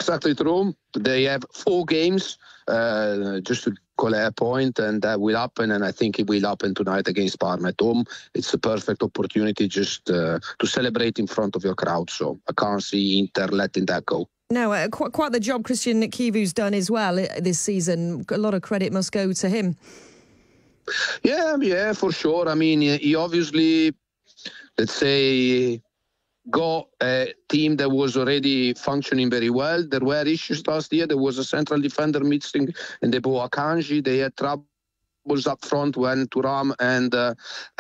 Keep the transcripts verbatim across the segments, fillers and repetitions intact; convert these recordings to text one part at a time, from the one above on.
exactly true. They have four games, uh, just to call it a point, and that will happen, and I think it will happen tonight against Parma at home. It's a perfect opportunity just uh, to celebrate in front of your crowd, so I can't see Inter letting that go. No, uh, quite, quite the job Christian Chivu's done as well this season. A lot of credit must go to him. Yeah, yeah, for sure. I mean, he obviously, let's say, got a team that was already functioning very well. There were issues last year. There was a central defender missing in the Boa Kanji. They had trouble up front when Thuram and uh,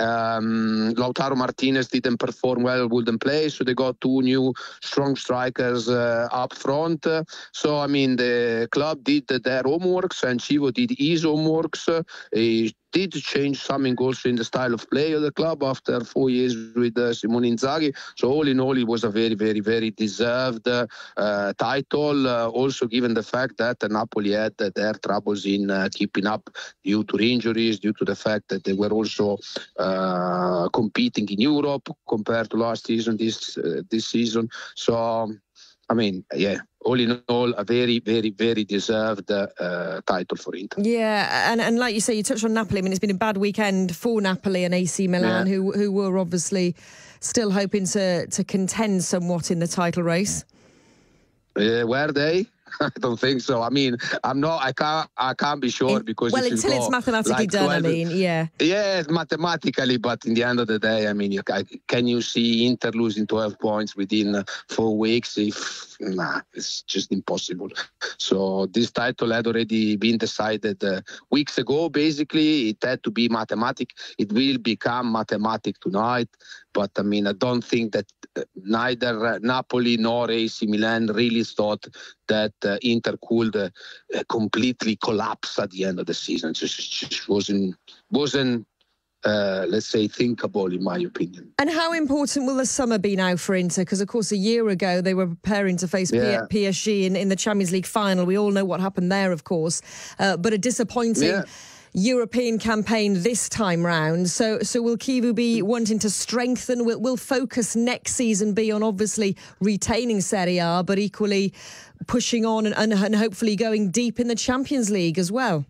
um, Lautaro Martinez didn't perform well, wouldn't play. So they got two new strong strikers uh, up front. So, I mean, the club did their homeworks and Chivo did his homeworks. Uh, he did change something also in the style of play of the club after four years with uh, Simone Inzaghi. So all in all, it was a very, very, very deserved uh, title. Uh, also given the fact that uh, Napoli had uh, their troubles in uh, keeping up due to injuries, due to the fact that they were also uh, competing in Europe compared to last season, this uh, this season. So, I mean, yeah, all in all, a very, very, very deserved uh, title for Inter. Yeah, and, and like you say, you touched on Napoli. I mean, it's been a bad weekend for Napoli and A C Milan, yeah. who who were obviously still hoping to, to contend somewhat in the title race. Uh, were they? I don't think so. I mean, I'm not. I can't. I can't be sure because well, until it's mathematically like done. twelve, I mean, yeah. Yeah, mathematically, but in the end of the day, I mean, you, can you see Inter losing twelve points within four weeks? If nah, it's just impossible. So this title had already been decided uh, weeks ago. Basically, it had to be mathematic. It will become mathematic tonight. But I mean, I don't think that neither Napoli nor A C Milan really thought that uh, Inter could uh, completely collapse at the end of the season. It just, just wasn't, wasn't uh, let's say, thinkable, in my opinion. And how important will the summer be now for Inter? Because, of course, a year ago, they were preparing to face yeah. P S G in, in the Champions League final. We all know what happened there, of course. Uh, but a disappointing... Yeah. European campaign this time round. So so will Chivu be wanting to strengthen? Will, will focus next season be on obviously retaining Serie A, but equally pushing on and, and, and hopefully going deep in the Champions League as well?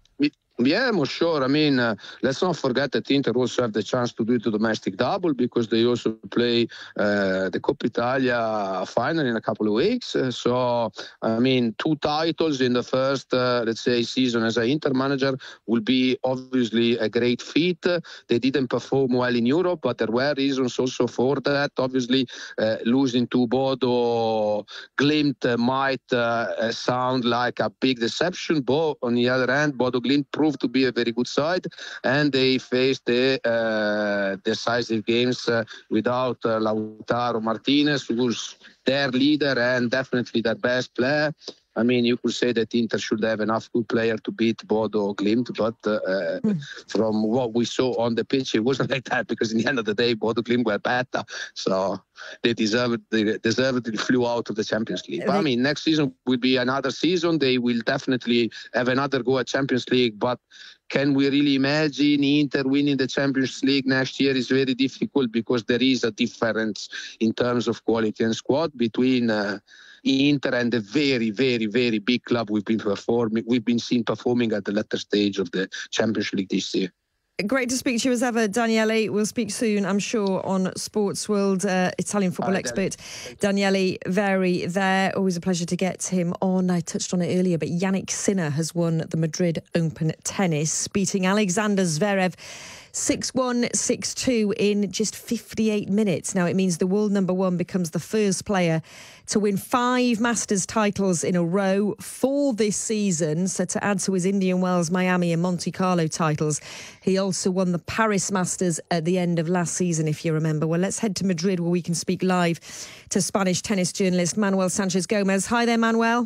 Yeah, for sure. I mean, uh, let's not forget that Inter also have the chance to do the domestic double because they also play uh, the Coppa Italia final in a couple of weeks. Uh, so, I mean, two titles in the first, uh, let's say, season as an Inter manager will be obviously a great feat. Uh, they didn't perform well in Europe, but there were reasons also for that. Obviously, uh, losing to Bodo Glimt uh, might uh, sound like a big deception, but on the other hand, Bodo Glimt proved to be a very good side, and they faced the uh, decisive games uh, without uh, Lautaro Martinez, who was their leader and definitely their best player. I mean, you could say that Inter should have enough good player to beat Bodo Glimt, but uh, mm. from what we saw on the pitch, it wasn't like that because in the end of the day, Bodo Glimt were better. So they deserved, they deservedly flew out of the Champions League. But I mean, next season will be another season. They will definitely have another go at Champions League, but can we really imagine Inter winning the Champions League next year is very difficult because there is a difference in terms of quality and squad between uh, Inter and the very, very, very big club we've been performing, we've been seen performing at the latter stage of the Champions League this year. Great to speak to you as ever, Daniele. We'll speak soon, I'm sure, on Sports World. Uh, Italian football Hi, expert Daniele Verri there. Always a pleasure to get him on. I touched on it earlier, but Yannick Sinner has won the Madrid Open Tennis, beating Alexander Zverev six one, six two in just fifty-eight minutes. Now, it means the world number one becomes the first player to win five Masters titles in a row for this season. So to add to his Indian Wells, Miami and Monte Carlo titles, he also won the Paris Masters at the end of last season, if you remember. Well, let's head to Madrid where we can speak live to Spanish tennis journalist Manuel Sanchez Gomez. Hi there, Manuel.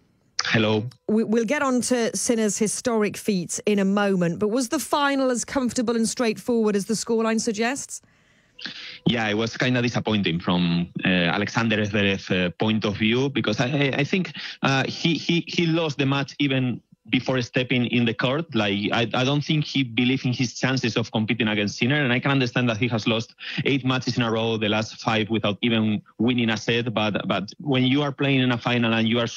Hello. We'll get on to Sinner's historic feats in a moment, but was the final as comfortable and straightforward as the scoreline suggests? Yeah, it was kind of disappointing from uh, Alexander Zverev's uh, point of view because I, I think uh, he, he, he lost the match even before stepping in the court. Like, I, I don't think he believed in his chances of competing against Sinner, and I can understand that he has lost eight matches in a row, the last five without even winning a set. But but when you are playing in a final and you are